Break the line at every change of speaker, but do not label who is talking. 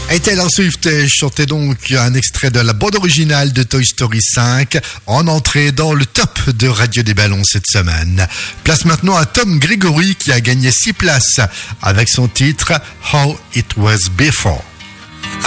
Et Taylor Swift chantait donc un extrait de la bande originale de Toy Story 5 en entrée dans le top de Radio des Ballons cette semaine. Place maintenant à Tom Gregory qui a gagné 6 places avec son titre How It Was Before.